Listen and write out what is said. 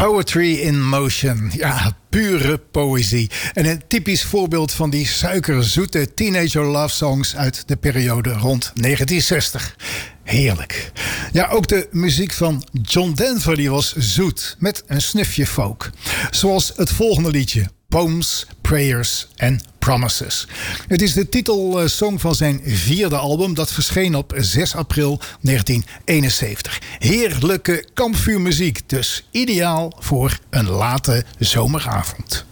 Poetry in Motion. Ja, pure poëzie. En een typisch voorbeeld van die suikerzoete teenager love songs uit de periode rond 1960. Heerlijk. Ja, ook de muziek van John Denver die was zoet met een snufje folk. Zoals het volgende liedje. Poems, Prayers and Promises. Het is de titelsong van zijn 4e album dat verscheen op 6 april 1971. Heerlijke kampvuurmuziek, dus ideaal voor een late zomeravond.